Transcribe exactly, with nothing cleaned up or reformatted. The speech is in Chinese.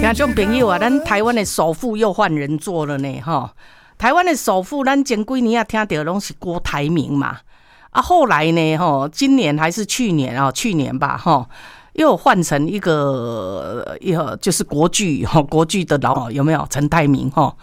听众朋友啊，咱台湾的首富又换人做了呢，哈！台湾的首富，咱前几年啊听到拢是郭台铭嘛，啊，后来呢，哈，今年还是去年啊，去年吧，哈，又换成一个，呃，就是国巨哈，国巨的老有没有陈泰铭哈？